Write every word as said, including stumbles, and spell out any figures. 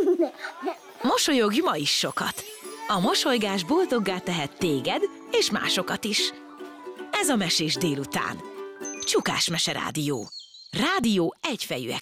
Mosolyogj ma is sokat! A mosolygás boldoggá tehet téged és másokat is. Ez a Mesés délután. Csukás Mese Rádió. Rádió egyfejűek